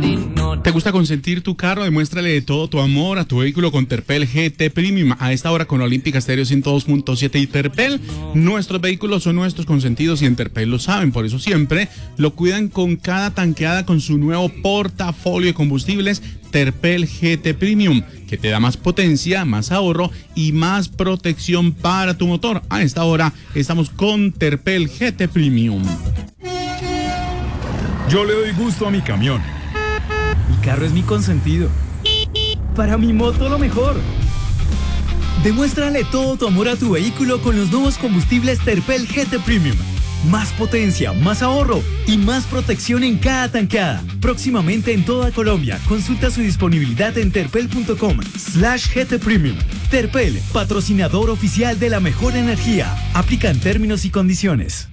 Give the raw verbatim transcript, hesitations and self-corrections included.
¿Te gusta consentir tu carro? Demuéstrale todo tu amor a tu vehículo con Terpel G T Premium. A esta hora con Olímpica Estéreo ciento dos punto siete y Terpel. Nuestros vehículos son nuestros consentidos y en Terpel lo saben. Por eso siempre lo cuidan con cada tanqueada con su nuevo portafolio de combustibles Terpel G T Premium, que te da más potencia, más ahorro y más protección para tu motor. A esta hora estamos con Terpel G T Premium. Yo le doy gusto a mi camión. Mi carro es mi consentido. Para mi moto lo mejor. Demuéstrale todo tu amor a tu vehículo con los nuevos combustibles Terpel G T Premium. Más potencia, más ahorro y más protección en cada tanqueada. Próximamente en toda Colombia. Consulta su disponibilidad en terpel.com slash GT Premium. Terpel, patrocinador oficial de la mejor energía. Aplican términos y condiciones.